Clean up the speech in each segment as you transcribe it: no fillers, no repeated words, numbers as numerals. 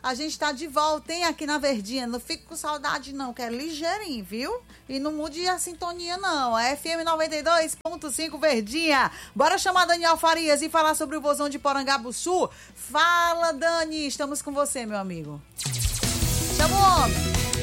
A gente tá de volta, hein, aqui na Verdinha. Não fique com saudade, não, que é ligeirinho, viu? E não mude a sintonia, não. É FM 92.5 Verdinha. Bora chamar Daniel Farias e falar sobre o Vozão de Porangabuçu. Fala, Dani. Estamos com você, meu amigo. Chama o homem.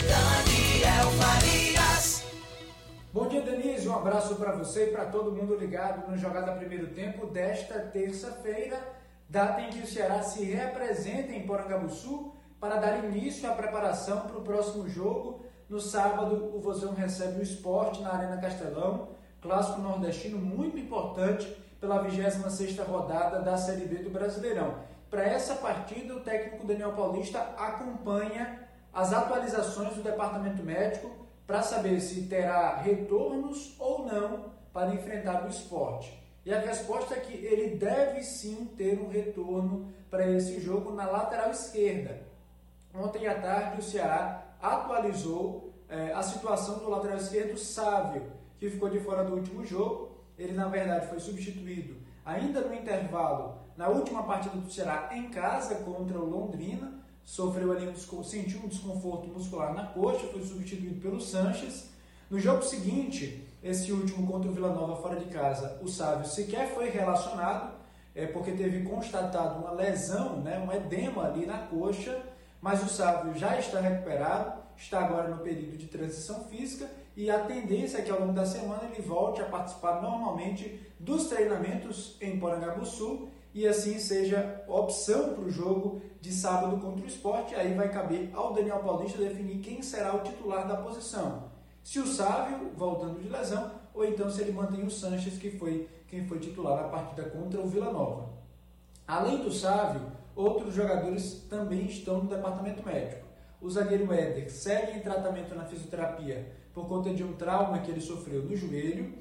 Daniel Farias. Bom dia, Denise. Um abraço para você e para todo mundo ligado no Jogada Primeiro Tempo desta terça-feira, data em que o Ceará se representa em Porangabuçu para dar início à preparação para o próximo jogo. No sábado, o Vozão recebe o Sport na Arena Castelão, clássico nordestino muito importante pela 26ª rodada da Série B do Brasileirão. Para essa partida, o técnico Daniel Paulista acompanha as atualizações do departamento médico para saber se terá retornos ou não para enfrentar o Sport. E a resposta é que ele deve sim ter um retorno para esse jogo na lateral esquerda. Ontem à tarde o Ceará atualizou a situação do lateral esquerdo Sávio, que ficou de fora do último jogo. Ele na verdade foi substituído ainda no intervalo na última partida do Ceará em casa contra o Londrina. Sofreu ali sentiu um desconforto muscular na coxa, foi substituído pelo Sanches. No jogo seguinte, esse último contra o Vila Nova fora de casa, o Sávio sequer foi relacionado, porque teve constatado uma lesão, um edema ali na coxa, mas o Sávio já está recuperado, está agora no período de transição física e a tendência é que ao longo da semana ele volte a participar normalmente dos treinamentos em Porangabuçu e assim seja opção para o jogo de sábado contra o Sport. Aí vai caber ao Daniel Paulista definir quem será o titular da posição. Se o Sávio, voltando de lesão, ou então se ele mantém o Sanches, que foi quem foi titular na partida contra o Vila Nova. Além do Sávio, outros jogadores também estão no departamento médico. O zagueiro Éder segue em tratamento na fisioterapia por conta de um trauma que ele sofreu no joelho.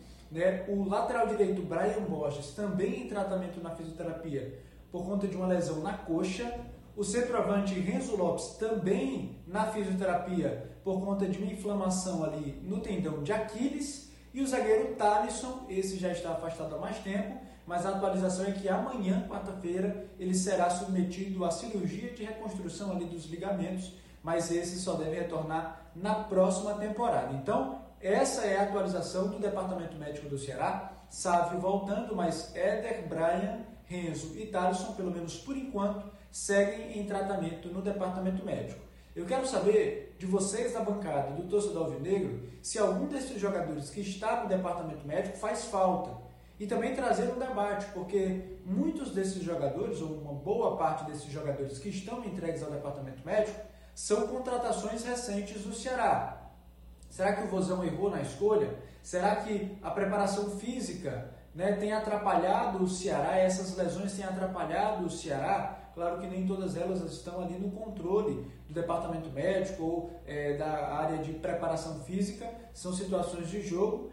O lateral direito, Brian Borges, também em tratamento na fisioterapia por conta de uma lesão na coxa. O centroavante Renzo Lopes também na fisioterapia por conta de uma inflamação ali no tendão de Aquiles. E o zagueiro Thalisson, esse já está afastado há mais tempo, mas a atualização é que amanhã, quarta-feira, ele será submetido à cirurgia de reconstrução ali dos ligamentos, mas esse só deve retornar na próxima temporada. Então, essa é a atualização do Departamento Médico do Ceará. Sávio voltando, mas Éder, Brian, Renzo e Thalisson, pelo menos por enquanto, seguem em tratamento no Departamento Médico. Eu quero saber de vocês da bancada do torcedor alvinegro se algum desses jogadores que está no Departamento Médico faz falta. E também trazer um debate, porque muitos desses jogadores, ou uma boa parte desses jogadores que estão entregues ao Departamento Médico, são contratações recentes do Ceará. Será que o Vozão errou na escolha? Será que a preparação física tem atrapalhado o Ceará? Essas lesões têm atrapalhado o Ceará? Claro que nem todas elas estão ali no controle do departamento médico ou da área de preparação física. São situações de jogo,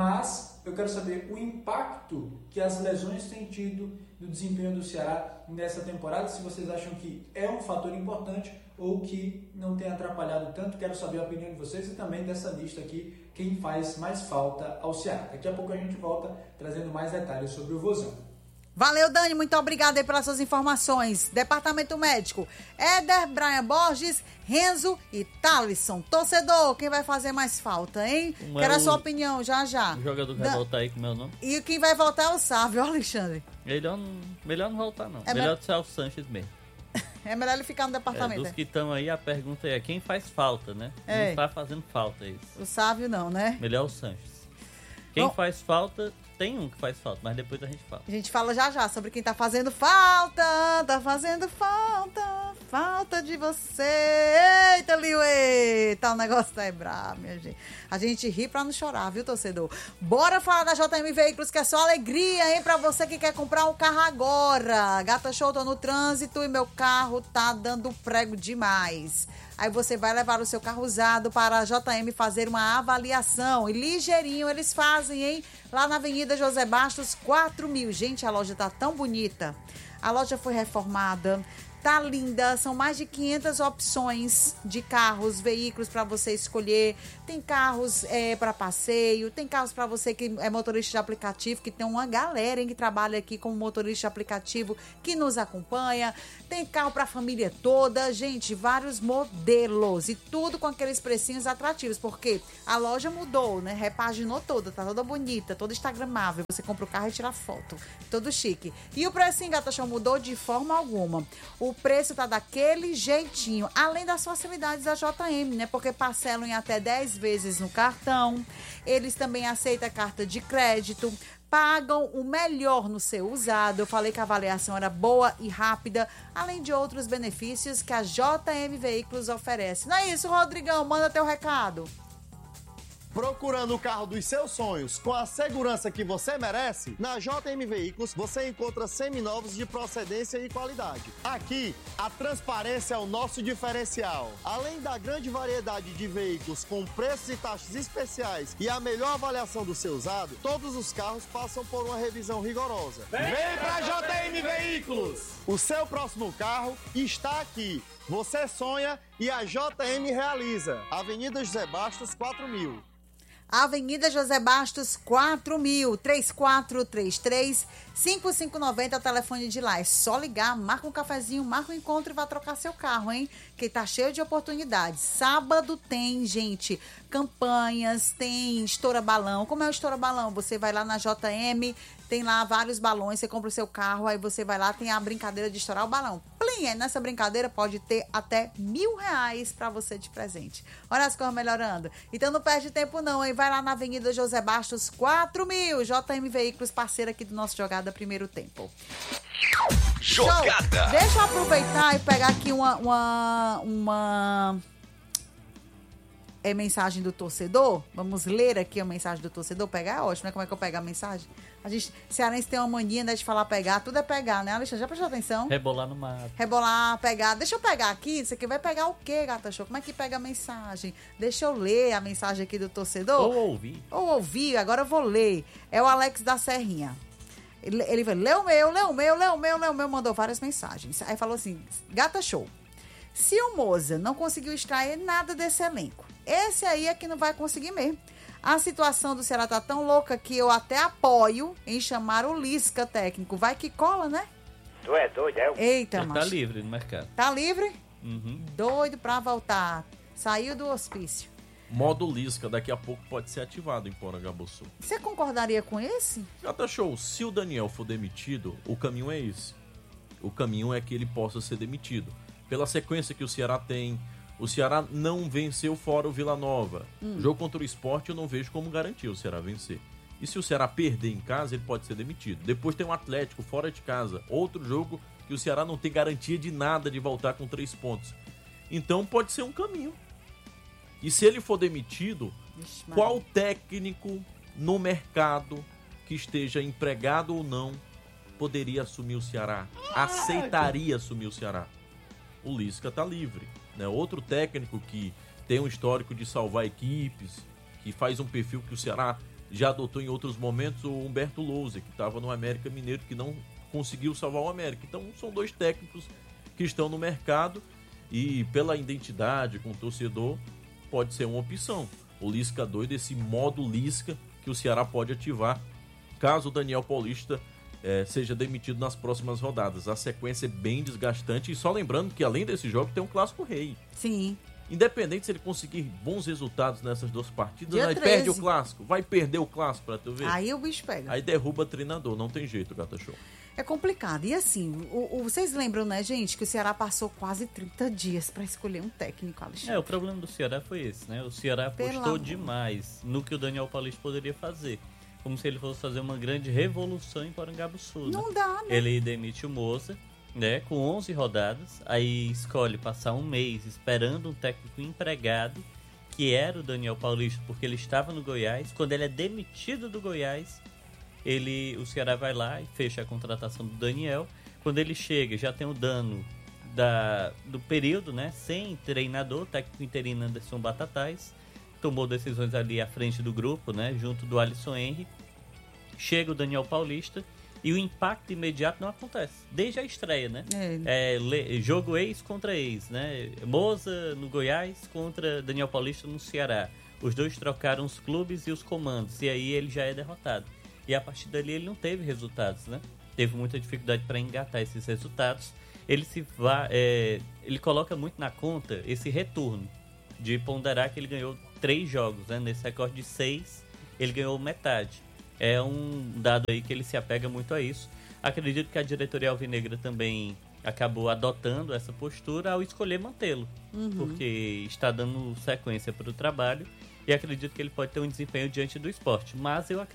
mas eu quero saber o impacto que as lesões têm tido no desempenho do Ceará nessa temporada, se vocês acham que é um fator importante ou que não tem atrapalhado tanto. Quero saber a opinião de vocês e também dessa lista aqui, quem faz mais falta ao Ceará. Daqui a pouco a gente volta trazendo mais detalhes sobre o Vozão. Valeu, Dani, muito obrigada aí pelas suas informações. Departamento Médico, Éder, Brian Borges, Renzo e Thalisson. Torcedor, quem vai fazer mais falta, hein? Quero a sua opinião, já. O jogador que vai voltar aí com o meu nome. E quem vai voltar é o Sávio, Alexandre. Melhor não voltar, não. Melhor ser o Sanches mesmo. É melhor ele ficar no departamento. Dos que estão aí, a pergunta é quem faz falta, né? Não tá fazendo falta isso. O Sávio não, né? Melhor o Sanches. Quem faz falta... Tem um que faz falta, mas depois a gente fala. A gente fala já sobre quem tá fazendo falta. Tá fazendo falta de você. Eita, Liuê. Tá, o negócio tá brabo, minha gente. A gente ri pra não chorar, viu, torcedor? Bora falar da JM Veículos, que é só alegria, hein? Pra você que quer comprar um carro agora. Gata show, tô no trânsito e meu carro tá dando prego demais. Aí você vai levar o seu carro usado para a JM fazer uma avaliação. E ligeirinho eles fazem, hein? Lá na Avenida José Bastos, 4000. Gente, a loja tá tão bonita. A loja foi reformada, Tá linda, são mais de 500 opções de carros, veículos para você escolher. Tem carros para passeio, tem carros para você que é motorista de aplicativo, que tem uma galera que trabalha aqui como motorista de aplicativo que nos acompanha. Tem carro para a família toda, gente, vários modelos e tudo com aqueles precinhos atrativos, porque a loja mudou, né? Repaginou toda, tá toda bonita, toda instagramável. Você compra o carro e tira foto, todo chique. E o precinho, Gata Show, mudou de forma alguma. O preço tá daquele jeitinho, além das facilidades da JM, né? Porque parcelam em até 10 vezes no cartão. Eles também aceitam carta de crédito, pagam o melhor no seu usado. Eu falei que a avaliação era boa e rápida, além de outros benefícios que a JM Veículos oferece. Não é isso, Rodrigão? Manda teu recado. Procurando o carro dos seus sonhos com a segurança que você merece? Na JM Veículos você encontra seminovos de procedência e qualidade. Aqui, a transparência é o nosso diferencial. Além da grande variedade de veículos com preços e taxas especiais e a melhor avaliação do seu usado, todos os carros passam por uma revisão rigorosa. Vem pra JM Veículos! O seu próximo carro está aqui. Você sonha e a JM realiza. Avenida José Bastos, 4000. Avenida José Bastos, 4000, 3433-5590 é o telefone de lá. É só ligar, marca um cafezinho, marca um encontro e vai trocar seu carro, hein? Que tá cheio de oportunidades. Sábado tem, gente, campanhas, tem estoura balão. Como é o estoura balão? Você vai lá na JM, tem lá vários balões, você compra o seu carro, aí você vai lá, tem a brincadeira de estourar o balão. Plim, aí nessa brincadeira pode ter até R$1.000 pra você de presente. Olha as coisas melhorando. Então não perde tempo não, hein? Vai lá na Avenida José Bastos, 4000, JM Veículos, parceira aqui do nosso Jogada Primeiro Tempo. Jogada! Show. Deixa eu aproveitar e pegar aqui uma mensagem do torcedor. Vamos ler aqui a mensagem do torcedor. Pegar é ótimo, né? Como é que eu pego a mensagem? A gente, cearense tem uma mania, né, de falar pegar. Tudo é pegar, né, Alexandre? Já prestou atenção? Rebolar no mato. Rebolar, pegar. Deixa eu pegar aqui. Isso aqui vai pegar o quê, Gata Show? Como é que pega a mensagem? Deixa eu ler a mensagem aqui do torcedor. Ou ouvir. Agora eu vou ler. É o Alex da Serrinha. Ele falou, lê o meu. Mandou várias mensagens. Aí falou assim, Gata Show. Se o Moza não conseguiu extrair nada desse elenco, esse aí é que não vai conseguir mesmo. A situação do Ceará tá tão louca que eu até apoio em chamar o Lisca técnico. Vai que cola, né? Tu é doido, é? Eita, Ele macho. tá livre no mercado. Tá livre? Uhum. Doido pra voltar. Saiu do hospício. Modo Lisca daqui a pouco pode ser ativado em Porangabuçu. Você concordaria com esse? Gata Show, se o Daniel for demitido, o caminho é esse. O caminho é que ele possa ser demitido. Pela sequência que o Ceará tem, o Ceará não venceu fora o Vila Nova. O jogo contra o Sport eu não vejo como garantir o Ceará vencer. E se o Ceará perder em casa, ele pode ser demitido. Depois tem o Atlético fora de casa. Outro jogo que o Ceará não tem garantia de nada de voltar com 3 pontos. Então pode ser um caminho. E se ele for demitido, qual técnico no mercado que esteja empregado ou não poderia assumir o Ceará? Aceitaria assumir o Ceará? O Lisca tá livre, né? Outro técnico que tem um histórico de salvar equipes, que faz um perfil que o Ceará já adotou em outros momentos, o Humberto Lousa, que estava no América Mineiro, que não conseguiu salvar o América. Então são 2 técnicos que estão no mercado e pela identidade com o torcedor pode ser uma opção. O Lisca doido, esse modo Lisca que o Ceará pode ativar caso o Daniel Paulista seja demitido nas próximas rodadas. A sequência é bem desgastante e só lembrando que além desse jogo tem um Clássico Rei. Sim. Independente se ele conseguir bons resultados nessas 2 partidas, Dia aí 13. perde o Clássico. Vai perder o Clássico pra tu ver. Aí o bicho pega. Aí derruba treinador, não tem jeito, Gata Show. É complicado. E assim, vocês lembram, né, gente, que o Ceará passou quase 30 dias pra escolher um técnico, Alexandre? O problema do Ceará foi esse, né? O Ceará Pelo apostou amor. demais no que o Daniel Paulista poderia fazer. Como se ele fosse fazer uma grande revolução em Porangabuçu. Né? Não dá, né? Ele demite o Moza, né, com 11 rodadas, aí escolhe passar um mês esperando um técnico empregado, que era o Daniel Paulista, porque ele estava no Goiás. Quando ele é demitido do Goiás, o Ceará vai lá e fecha a contratação do Daniel. Quando ele chega, já tem o dano do período, né, sem treinador, técnico interino Anderson Batatais, tomou decisões ali à frente do grupo, né, junto do Alisson Henry. Chega o Daniel Paulista E o impacto imediato não acontece. Desde a estreia, né? Jogo ex contra ex, né? Moza no Goiás contra Daniel Paulista no Ceará. Os dois trocaram os clubes e os comandos. E aí ele já é derrotado. E a partir dali ele não teve resultados, né? Teve muita dificuldade para engatar esses resultados. Ele coloca muito na conta esse retorno. De ponderar que ele ganhou 3 jogos, né? Nesse recorde de 6, ele ganhou metade. É um dado aí que ele se apega muito a isso. Acredito que a diretoria alvinegra também acabou adotando essa postura ao escolher mantê-lo. Porque está dando sequência para o trabalho e acredito que ele pode ter um desempenho diante do Sport. Mas eu acredito